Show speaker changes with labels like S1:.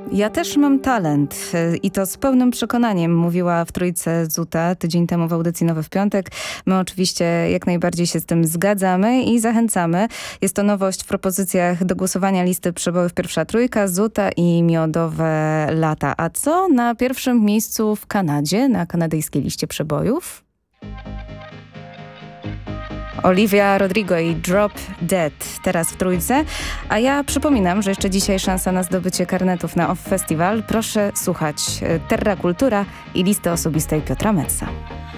S1: Ja też mam talent i to z pełnym przekonaniem, mówiła w Trójce Zuta tydzień temu w audycji Nowy w Piątek. My oczywiście jak najbardziej się z tym zgadzamy i zachęcamy. Jest to nowość w propozycjach do głosowania listy przebojów Pierwsza Trójka, Zuta i Miodowe Lata. A co na pierwszym miejscu w Kanadzie, na kanadyjskiej liście przebojów? Olivia Rodrigo i Drop Dead teraz w Trójce. A ja przypominam, że jeszcze dzisiaj szansa na zdobycie karnetów na Off Festival. Proszę słuchać Terra Kultura i listy osobistej Piotra Metsa.